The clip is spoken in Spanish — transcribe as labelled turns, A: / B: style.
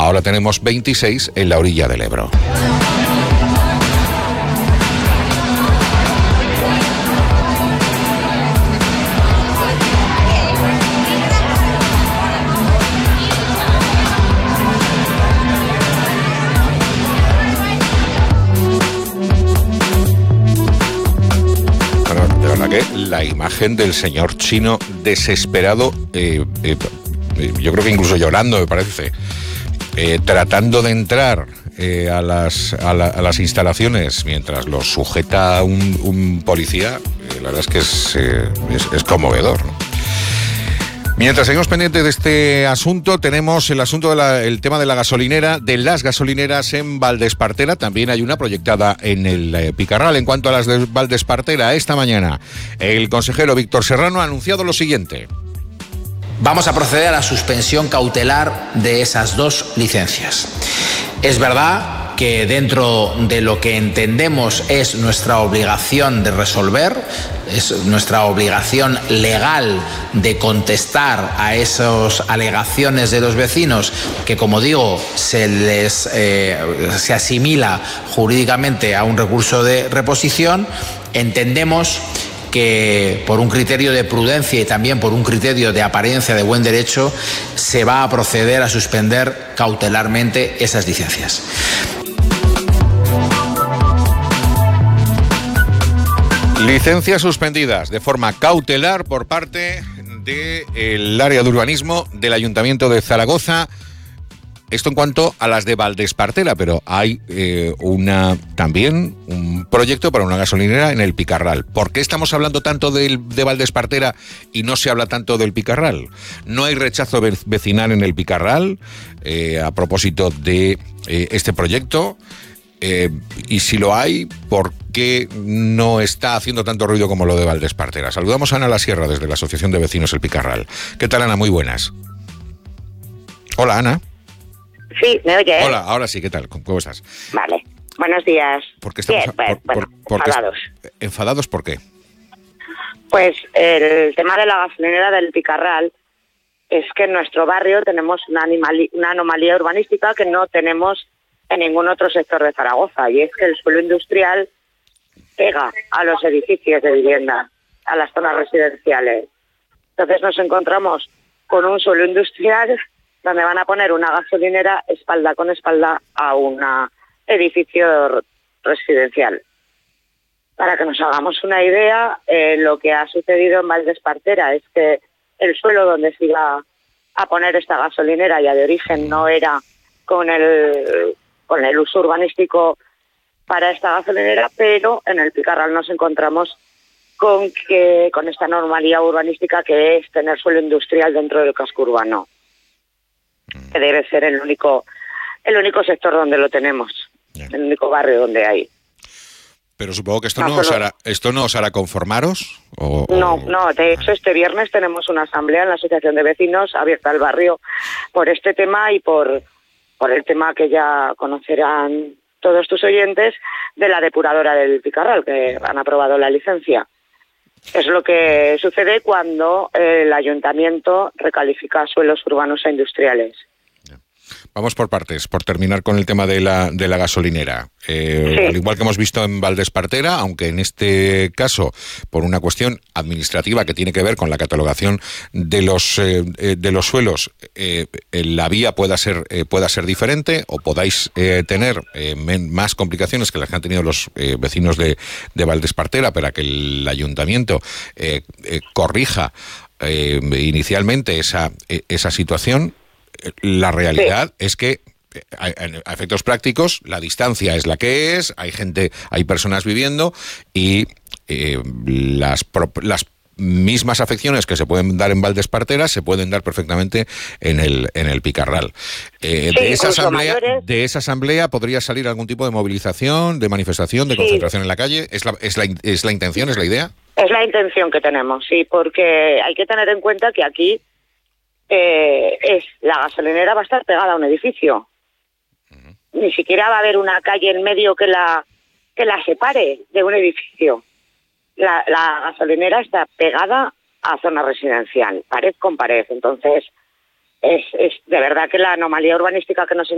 A: Ahora tenemos 26 en la orilla del Ebro. La imagen del señor chino desesperado, yo creo que incluso llorando, me parece, tratando de entrar a las instalaciones mientras lo sujeta un policía, la verdad es que es conmovedor, ¿no? Mientras seguimos pendientes de este asunto, tenemos el asunto el tema de la gasolinera, de las gasolineras en Valdespartera. También hay una proyectada en el Picarral. En cuanto a las de Valdespartera, esta mañana el consejero Víctor Serrano ha anunciado lo siguiente.
B: Vamos a proceder a la suspensión cautelar de esas 2 licencias. Es verdad que dentro de lo que entendemos es nuestra obligación de resolver, es nuestra obligación legal de contestar a esas alegaciones de los vecinos, que, como digo, se asimila jurídicamente a un recurso de reposición, entendemos que por un criterio de prudencia y también por un criterio de apariencia de buen derecho se va a proceder a suspender cautelarmente esas licencias.
A: Licencias suspendidas de forma cautelar por parte del área de urbanismo del Ayuntamiento de Zaragoza. Esto en cuanto a las de Valdespartera, pero hay también un proyecto para una gasolinera en el Picarral. ¿Por qué estamos hablando tanto de Valdespartera y no se habla tanto del Picarral? ¿No hay rechazo vecinal en el Picarral a propósito de este proyecto? Y si lo hay, ¿por qué no está haciendo tanto ruido como lo de Valdespartera? Saludamos a Ana La Sierra desde la Asociación de Vecinos El Picarral. ¿Qué tal, Ana? Muy buenas. Hola, Ana.
C: Sí, ¿me oyes?
A: Hola, ahora sí, ¿qué tal? ¿Cómo estás?
C: Vale, buenos días.
A: ¿Por qué estamos
C: enfadados.
A: ¿Enfadados por qué?
C: Pues el tema de la gasolinera del Picarral es que en nuestro barrio tenemos una anomalía urbanística que no tenemos en ningún otro sector de Zaragoza, y es que el suelo industrial pega a los edificios de vivienda, a las zonas residenciales. Entonces nos encontramos con un suelo industrial donde van a poner una gasolinera espalda con espalda a un edificio residencial. Para que nos hagamos una idea, lo que ha sucedido en Valdespartera es que el suelo donde se iba a poner esta gasolinera ya de origen no era con el uso urbanístico para esta gasolinera, pero en el Picarral nos encontramos con esta anomalía urbanística que es tener suelo industrial dentro del casco urbano, que debe ser el único sector donde lo tenemos, el único barrio donde hay.
A: Pero supongo que esto no os hará conformaros.
C: No, de hecho este viernes tenemos una asamblea en la Asociación de Vecinos abierta al barrio por este tema y por el tema que ya conocerán todos tus oyentes de la depuradora del Picarral, que han aprobado la licencia. Es lo que sucede cuando el ayuntamiento recalifica suelos urbanos e industriales.
A: Vamos por partes, por terminar con el tema de la gasolinera. Sí. Al igual que hemos visto en Valdespartera, aunque en este caso por una cuestión administrativa que tiene que ver con la catalogación de los suelos, la vía pueda ser diferente o podáis tener más complicaciones que las que han tenido los vecinos de Valdespartera para que el ayuntamiento corrija inicialmente esa situación. La realidad es que a efectos prácticos la distancia es la que es, hay personas viviendo y las mismas afecciones que se pueden dar en Valdespartera se pueden dar perfectamente en el Picarral. De esa asamblea podría salir algún tipo de movilización, de manifestación, de concentración en la calle. ¿Es la intención, es la idea?
C: Es la intención que tenemos, sí, porque hay que tener en cuenta que aquí la gasolinera va a estar pegada a un edificio. Ni siquiera va a haber una calle en medio que la separe de un edificio. La gasolinera está pegada a zona residencial, pared con pared. Entonces, es de verdad que la anomalía urbanística que nos